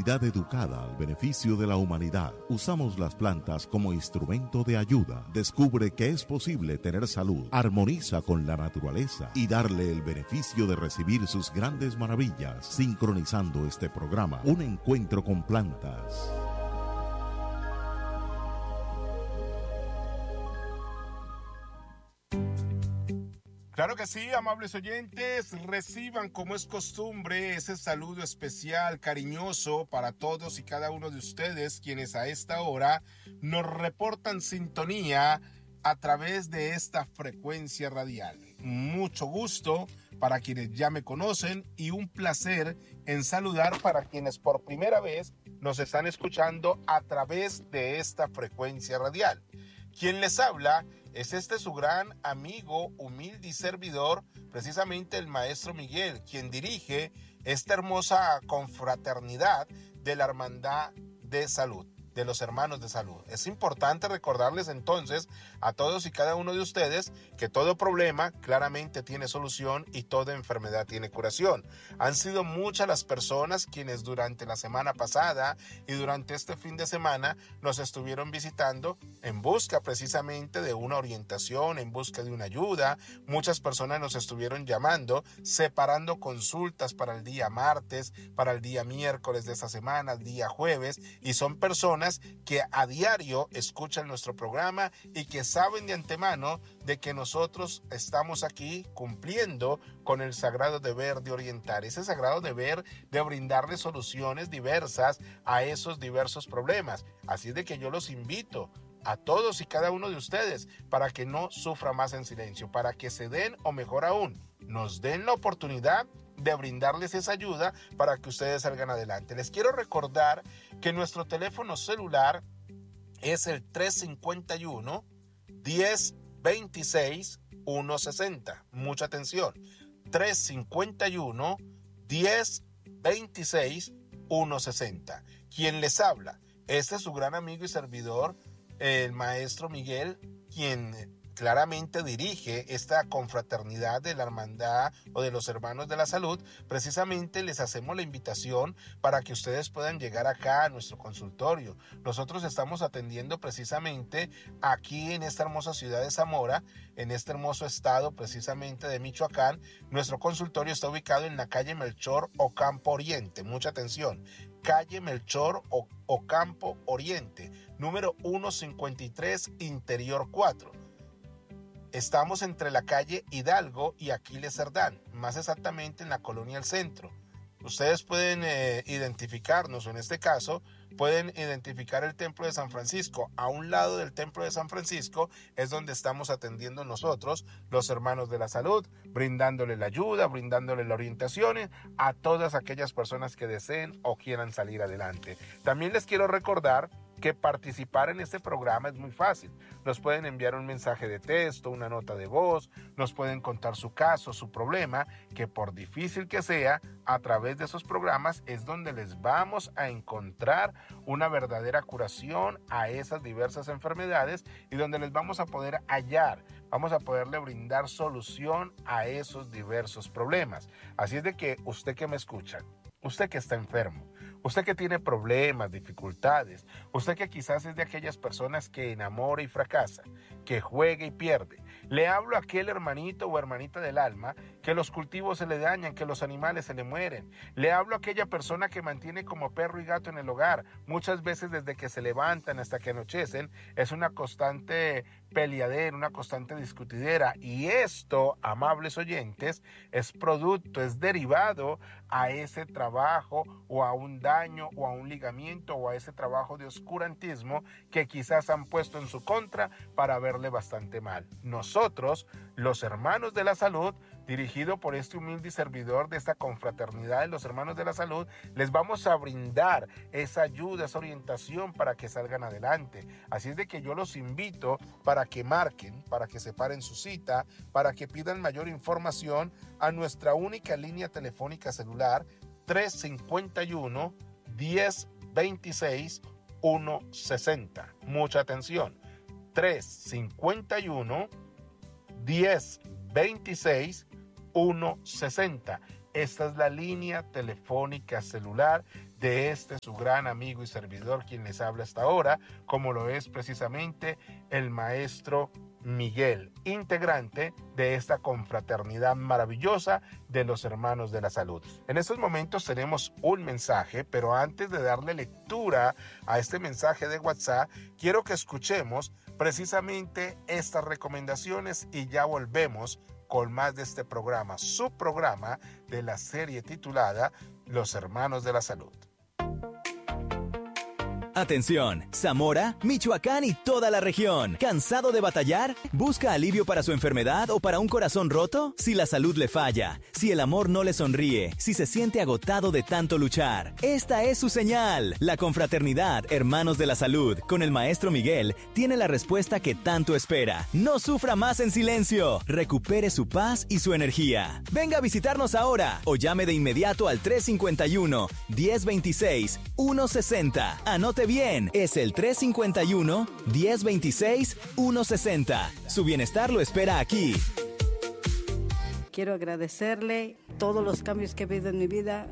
humanidad educada al beneficio de la humanidad. Usamos las plantas como instrumento de ayuda. Descubre que es posible tener salud, armoniza con la naturaleza y darle el beneficio de recibir sus grandes maravillas. Sincronizando este programa, un encuentro con plantas. Claro que sí, amables oyentes, reciban como es costumbre ese saludo especial, cariñoso para todos y cada uno de ustedes quienes a esta hora nos reportan sintonía a través de esta frecuencia radial. Mucho gusto para quienes ya me conocen y un placer en saludar para quienes por primera vez nos están escuchando a través de esta frecuencia radial. Quien les habla es su gran amigo, humilde y servidor, precisamente el maestro Miguel, quien dirige esta hermosa confraternidad de la Hermandad de Salud, de los Hermanos de Salud. Es importante recordarles entonces a todos y cada uno de ustedes que todo problema claramente tiene solución y toda enfermedad tiene curación. Han sido muchas las personas quienes durante la semana pasada y durante este fin de semana nos estuvieron visitando en busca precisamente de una orientación, en busca de una ayuda. Muchas personas nos estuvieron llamando, separando consultas para el día martes, para el día miércoles de esta semana, el día jueves, y son personas que a diario escuchan nuestro programa y que saben de antemano de que nosotros estamos aquí cumpliendo con el sagrado deber de orientar, ese sagrado deber de brindarles soluciones diversas a esos diversos problemas. Así es de que yo los invito a todos y cada uno de ustedes para que no sufra más en silencio, para que se den, o mejor aún, nos den la oportunidad de brindarles esa ayuda para que ustedes salgan adelante. Les quiero recordar que nuestro teléfono celular es el 351 1026 160. Mucha atención. 351 1026 160. Quien les habla, este es su gran amigo y servidor, el maestro Miguel, quien claramente dirige esta confraternidad de la hermandad o de los hermanos de la salud. Precisamente les hacemos la invitación para que ustedes puedan llegar acá a nuestro consultorio. Nosotros estamos atendiendo precisamente aquí en esta hermosa ciudad de Zamora, en este hermoso estado precisamente de Michoacán. Nuestro consultorio está ubicado en la calle Melchor Ocampo Oriente. Mucha atención. Calle Melchor Ocampo Oriente, número 153, Interior 4. Estamos entre la calle Hidalgo y Aquiles Cerdán, más exactamente en la colonia El Centro. Ustedes pueden identificarnos, o en este caso, pueden identificar el Templo de San Francisco. A un lado del Templo de San Francisco es donde estamos atendiendo nosotros, los hermanos de la salud, brindándole la ayuda, brindándole la orientación a todas aquellas personas que deseen o quieran salir adelante. También les quiero recordar que participar en este programa es muy fácil. Nos pueden enviar un mensaje de texto, una nota de voz, nos pueden contar su caso, su problema, que por difícil que sea, a través de esos programas es donde les vamos a encontrar una verdadera curación a esas diversas enfermedades y donde les vamos a poder hallar, vamos a poderle brindar solución a esos diversos problemas. Así es de que usted que me escucha, usted que está enfermo, usted que tiene problemas, dificultades, usted que quizás es de aquellas personas que enamora y fracasa, que juega y pierde. Le hablo a aquel hermanito o hermanita del alma que los cultivos se le dañan, que los animales se le mueren. Le hablo a aquella persona que mantiene como perro y gato en el hogar. Muchas veces desde que se levantan hasta que anochecen es una constante peleadera, una constante discutidera. Y esto, amables oyentes, es producto, es derivado a ese trabajo o a un daño o a un ligamiento o a ese trabajo de oscurantismo que quizás han puesto en su contra para verle bastante mal. Nosotros, los hermanos de la salud, dirigido por este humilde servidor de esta confraternidad de los hermanos de la salud, les vamos a brindar esa ayuda, esa orientación para que salgan adelante. Así es de que yo los invito para que marquen, para que separen su cita, para que pidan mayor información a nuestra única línea telefónica celular 351 1026 160. Mucha atención. 351 1026 160. Esta es la línea telefónica celular de su gran amigo y servidor, quien les habla hasta ahora, como lo es precisamente el maestro Miguel, integrante de esta confraternidad maravillosa de los hermanos de la salud. En estos momentos tenemos un mensaje, pero antes de darle lectura a este mensaje de WhatsApp, quiero que escuchemos precisamente estas recomendaciones y ya volvemos con más de este programa, su programa de la serie titulada Los Hermanos de la Salud. Atención, Zamora, Michoacán y toda la región. ¿Cansado de batallar? ¿Busca alivio para su enfermedad o para un corazón roto? Si la salud le falla, si el amor no le sonríe, si se siente agotado de tanto luchar, esta es su señal. La confraternidad Hermanos de la Salud con el maestro Miguel tiene la respuesta que tanto espera. No sufra más en silencio. Recupere su paz y su energía. Venga a visitarnos ahora o llame de inmediato al 351-1026-160. Anote bien, es el 351-1026-160. Su bienestar lo espera aquí. Quiero agradecerle todos los cambios que he vivido en mi vida.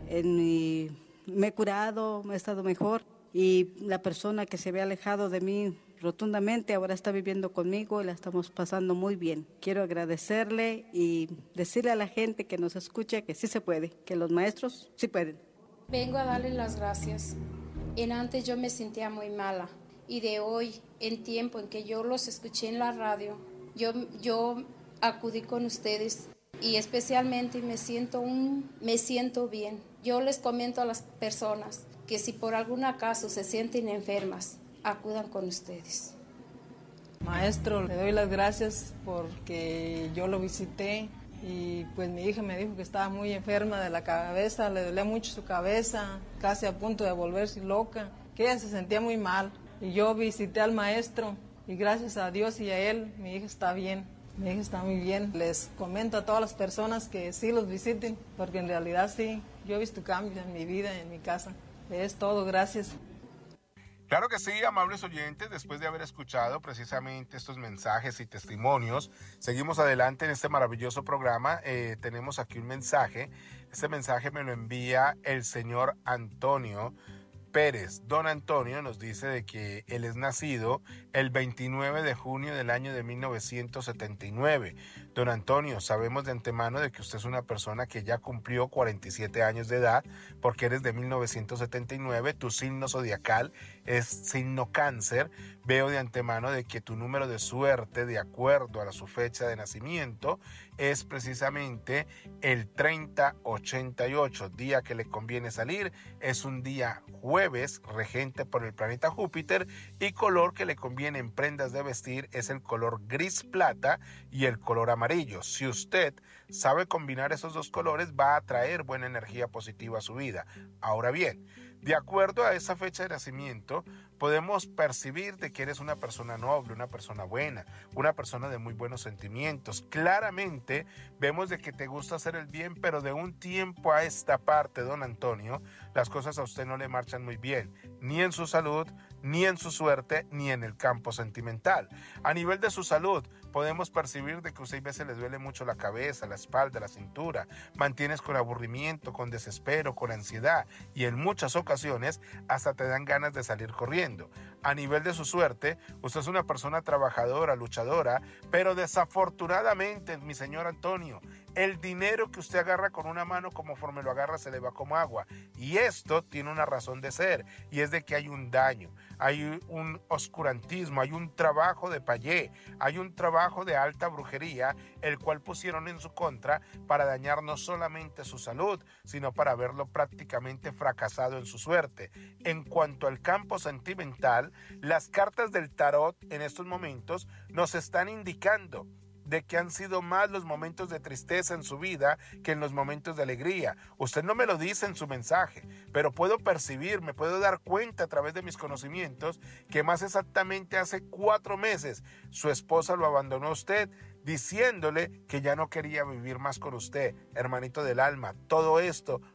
Me he curado, me he estado mejor. Y la persona que se había alejado de mí rotundamente ahora está viviendo conmigo y la estamos pasando muy bien. Quiero agradecerle y decirle a la gente que nos escucha que sí se puede, que los maestros sí pueden. Vengo a darle las gracias. Antes yo me sentía muy mala y de hoy, en tiempo en que yo los escuché en la radio, yo acudí con ustedes y especialmente me siento bien. Yo les comento a las personas que si por algún acaso se sienten enfermas, acudan con ustedes. Maestro, le doy las gracias porque yo lo visité y pues mi hija me dijo que estaba muy enferma de la cabeza, le dolía mucho su cabeza, casi a punto de volverse loca, que ella se sentía muy mal. Y yo visité al maestro y gracias a Dios y a él, mi hija está bien. Mi hija está muy bien. Les comento a todas las personas que sí los visiten, porque en realidad sí, yo he visto cambios en mi vida, en mi casa. Es todo, gracias. Claro que sí, amables oyentes, después de haber escuchado precisamente estos mensajes y testimonios, seguimos adelante en este maravilloso programa. Tenemos aquí un mensaje. Este mensaje me lo envía el señor Antonio Pérez. Don Antonio nos dice de que él es nacido el 29 de junio del año de 1979. Don Antonio, sabemos de antemano de que usted es una persona que ya cumplió 47 años de edad, porque eres de 1979, tu signo zodiacal es signo Cáncer. Veo de antemano de que tu número de suerte, de acuerdo a su fecha de nacimiento, es precisamente el 3088, día que le conviene salir, es un día jueves, regente por el planeta Júpiter, y color que le conviene en prendas de vestir es el color gris plata y el color amarillo. Si usted sabe combinar esos dos colores, va a traer buena energía positiva a su vida. Ahora bien, de acuerdo a esa fecha de nacimiento, podemos percibir de que eres una persona noble, una persona buena, una persona de muy buenos sentimientos. Claramente vemos de que te gusta hacer el bien, pero de un tiempo a esta parte, don Antonio, las cosas a usted no le marchan muy bien, ni en su salud, ni en su suerte, ni en el campo sentimental. A nivel de su salud, podemos percibir de que a usted a veces le duele mucho la cabeza, la espalda, la cintura, mantienes con aburrimiento, con desespero, con ansiedad, y en muchas ocasiones hasta te dan ganas de salir corriendo. A nivel de su suerte, usted es una persona trabajadora, luchadora, pero desafortunadamente, mi señor Antonio, el dinero que usted agarra con una mano, conforme lo agarra, se le va como agua. Y esto tiene una razón de ser, y es de que hay un daño, hay un oscurantismo, hay un trabajo de payé, hay un trabajo de alta brujería, el cual pusieron en su contra para dañar no solamente su salud, sino para verlo prácticamente fracasado en su suerte. En cuanto al campo sentimental, las cartas del tarot en estos momentos nos están indicando de que han sido más los momentos de tristeza en su vida que en los momentos de alegría. Usted no me lo dice en su mensaje, pero puedo percibir, me puedo dar cuenta a través de mis conocimientos que más exactamente hace 4 meses su esposa lo abandonó a usted, diciéndole que ya no quería vivir más con usted. Hermanito del alma, todo esto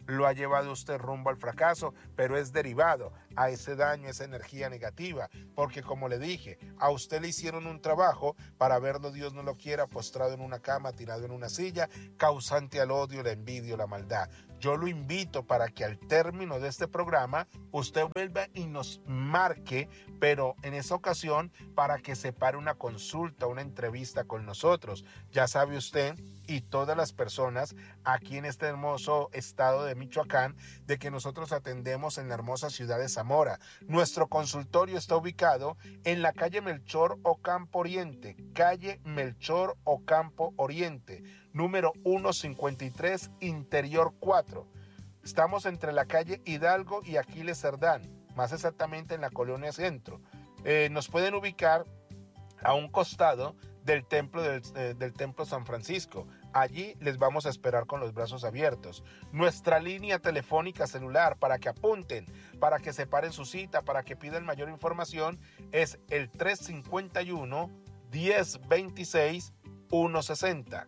lo ha llevado usted rumbo al fracaso, pero es derivado a ese daño, esa energía negativa, porque como le dije, a usted le hicieron un trabajo para verlo, Dios no lo quiera, postrado en una cama, tirado en una silla, causante al odio, la envidia, la maldad. Yo lo invito para que al término de este programa usted vuelva y nos marque, pero en esa ocasión para que separe una consulta, una entrevista con nosotros. Ya sabe usted y todas las personas aquí en este hermoso estado de Michoacán, de que nosotros atendemos en la hermosa ciudad de Zamora. Nuestro consultorio está ubicado en la calle Melchor Ocampo Oriente, calle Melchor Ocampo Oriente, número 153, interior 4. Estamos entre la calle Hidalgo y Aquiles Cerdán, más exactamente en la colonia Centro. Nos pueden ubicar a un costado del templo San Francisco. Allí les vamos a esperar con los brazos abiertos. Nuestra línea telefónica celular, para que apunten, para que separen su cita, para que pidan mayor información, es el 351-1026-160.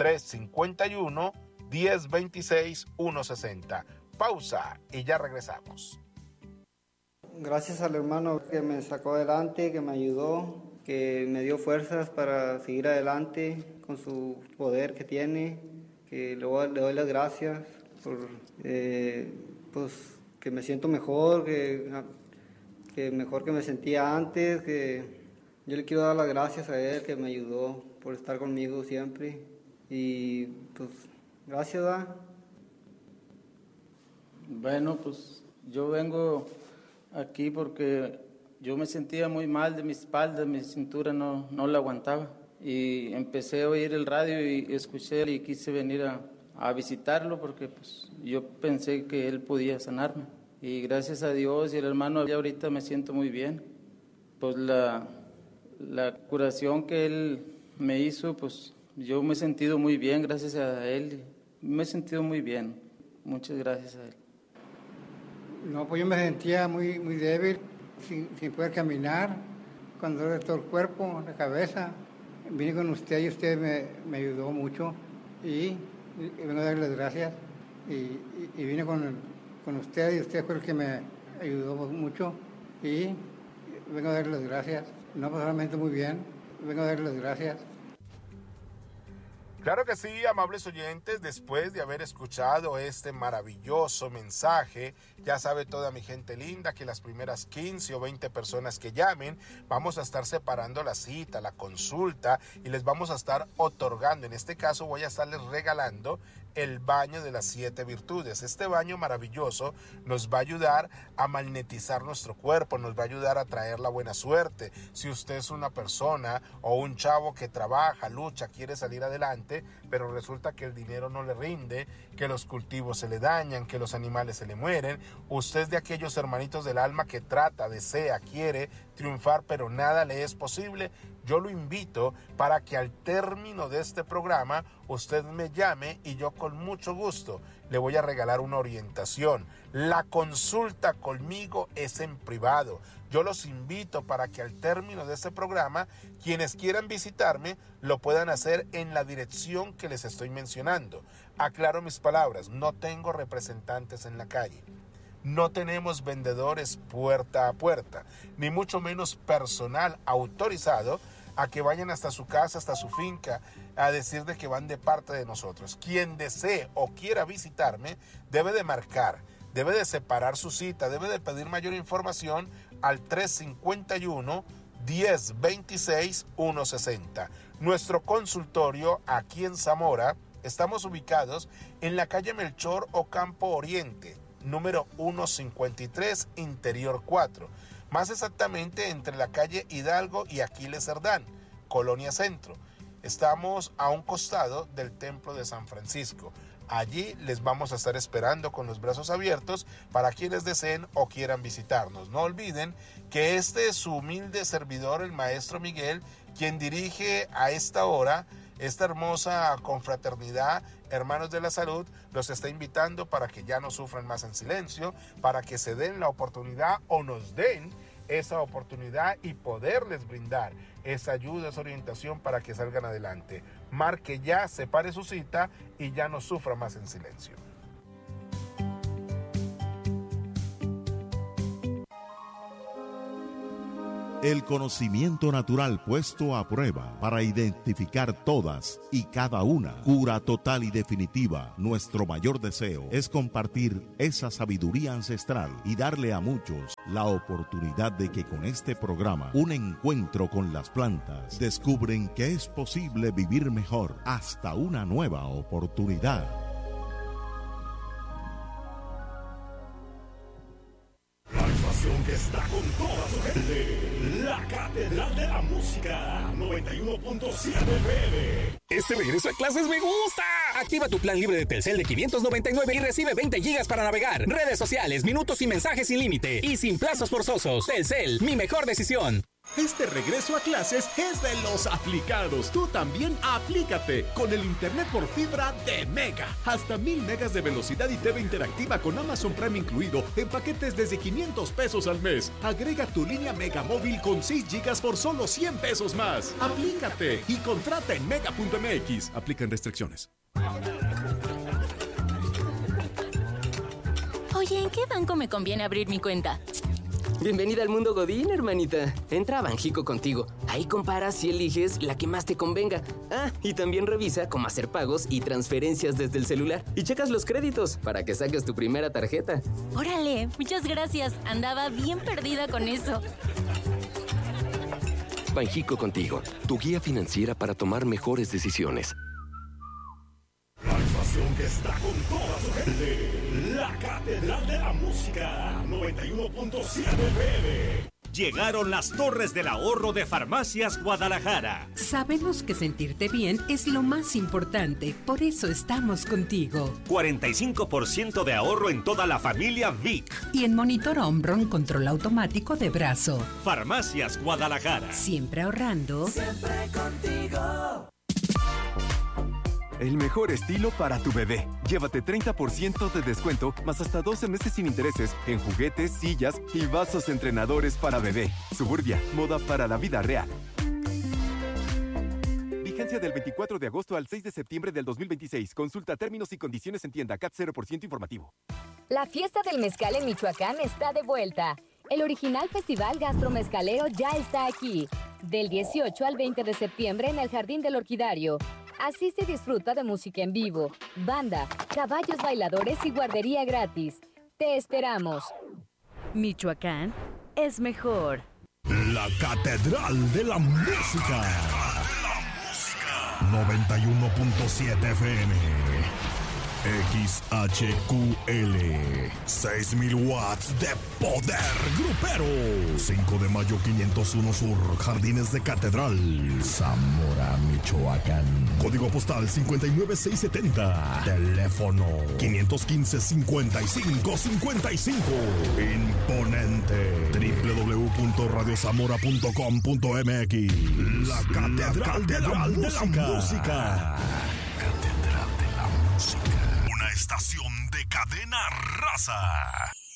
351-1026-160. Pausa y ya regresamos. Gracias al hermano que me sacó adelante, que me ayudó, que me dio fuerzas para seguir adelante con su poder que tiene, que le doy las gracias por pues, que me siento mejor, que mejor que me sentía antes, que yo le quiero dar las gracias a él, que me ayudó por estar conmigo siempre. Y pues, gracias, ¿verdad? Bueno, pues yo vengo aquí porque yo me sentía muy mal de mi espalda, mi cintura no la aguantaba. Y empecé a oír el radio y escuché y quise venir a visitarlo porque pues, yo pensé que él podía sanarme. Y gracias a Dios y el hermano, ya ahorita me siento muy bien. Pues la curación que él me hizo, pues yo me he sentido muy bien gracias a él. Me he sentido muy bien. Muchas gracias a él. No, pues yo me sentía muy débil, sin poder caminar, con dolor de todo el cuerpo, la cabeza. Vine con usted y usted me ayudó mucho y vengo a darle las gracias. Y vine con usted y usted fue el que me ayudó mucho y vengo a darle las gracias. No, pues realmente muy bien, vengo a darle las gracias. Claro que sí, amables oyentes, después de haber escuchado este maravilloso mensaje, ya sabe toda mi gente linda que las primeras 15 o 20 personas que llamen, vamos a estar separando la cita, la consulta y les vamos a estar otorgando, en este caso voy a estarles regalando el baño de las 7 virtudes. Este baño maravilloso nos va a ayudar a magnetizar nuestro cuerpo, nos va a ayudar a traer la buena suerte. Si usted es una persona o un chavo que trabaja, lucha, quiere salir adelante, pero resulta que el dinero no le rinde, que los cultivos se le dañan, que los animales se le mueren, usted es de aquellos hermanitos del alma que trata, desea, quiere triunfar, pero nada le es posible, yo lo invito para que al término de este programa usted me llame y yo con mucho gusto le voy a regalar una orientación. La consulta conmigo es en privado. Yo los invito para que al término de este programa, quienes quieran visitarme, lo puedan hacer en la dirección que les estoy mencionando. Aclaro mis palabras, no tengo representantes en la calle. No tenemos vendedores puerta a puerta, ni mucho menos personal autorizado a que vayan hasta su casa, hasta su finca, a decir de que van de parte de nosotros. Quien desee o quiera visitarme debe de marcar, debe de separar su cita, debe de pedir mayor información al 351-1026-160. Nuestro consultorio aquí en Zamora, estamos ubicados en la calle Melchor Ocampo Oriente, número 153, interior 4. Más exactamente entre la calle Hidalgo y Aquiles Cerdán, Colonia Centro. Estamos a un costado del templo de San Francisco. Allí les vamos a estar esperando con los brazos abiertos para quienes deseen o quieran visitarnos. No olviden que este es su humilde servidor, el maestro Miguel, quien dirige a esta hora esta hermosa confraternidad, hermanos de la salud, los está invitando para que ya no sufran más en silencio, para que se den la oportunidad o nos den esa oportunidad y poderles brindar esa ayuda, esa orientación para que salgan adelante. Marque ya, separe su cita y ya no sufra más en silencio. El conocimiento natural puesto a prueba para identificar todas y cada una. Cura total y definitiva. Nuestro mayor deseo es compartir esa sabiduría ancestral y darle a muchos la oportunidad de que con este programa, un encuentro con las plantas, descubren que es posible vivir mejor hasta una nueva oportunidad. La estación que está con toda su gente, la Catedral de la Música, 91.7 FM. Este regreso a clases me gusta. Activa tu plan libre de Telcel de 599 y recibe 20 gigas para navegar, redes sociales, minutos y mensajes sin límite y sin plazos forzosos. Telcel, mi mejor decisión. Este regreso a clases es de los aplicados. Tú también aplícate con el internet por fibra de Mega. Hasta 1000 megas de velocidad y TV interactiva con Amazon Prime incluido en paquetes desde 500 pesos al mes. Agrega tu línea Mega móvil con 6 gigas por solo 100 pesos más. Aplícate y contrata en mega.mx. Aplican restricciones. Oye, ¿en qué banco me conviene abrir mi cuenta? Bienvenida al mundo Godín, hermanita. Entra a Banjico Contigo. Ahí comparas y eliges la que más te convenga. Ah, y también revisa cómo hacer pagos y transferencias desde el celular. Y checas los créditos para que saques tu primera tarjeta. Órale, muchas gracias. Andaba bien perdida con eso. Banjico Contigo, tu guía financiera para tomar mejores decisiones. La estación que está con toda su gente, la Catedral de la Música, 91.7 FM. Llegaron las Torres del Ahorro de Farmacias Guadalajara. Sabemos que sentirte bien es lo más importante, por eso estamos contigo. 45% de ahorro en toda la familia Vic. Y en monitor Omron control automático de brazo. Farmacias Guadalajara. Siempre ahorrando. Siempre contigo. El mejor estilo para tu bebé. Llévate 30% de descuento, más hasta 12 meses sin intereses en juguetes, sillas y vasos entrenadores para bebé. Suburbia, moda para la vida real. Vigencia del 24 de agosto al 6 de septiembre del 2026. Consulta términos y condiciones en tienda. CAT 0% informativo. La fiesta del mezcal en Michoacán está de vuelta. El original Festival Gastromezcalero ya está aquí. Del 18 al 20 de septiembre en el Jardín del Orquidario. Asiste y disfruta de música en vivo, banda, caballos bailadores y guardería gratis. Te esperamos. Michoacán es mejor. La Catedral de la Música. 91.7 FM. XHQL 6000 watts de poder grupero. 5 de mayo 501 Sur, Jardines de Catedral, Zamora, Michoacán. Código postal 59670. Teléfono 515-5555. Imponente. www.radiozamora.com.mx. La Catedral de la Música. Catedral de la Música. Una estación de Cadena Raza.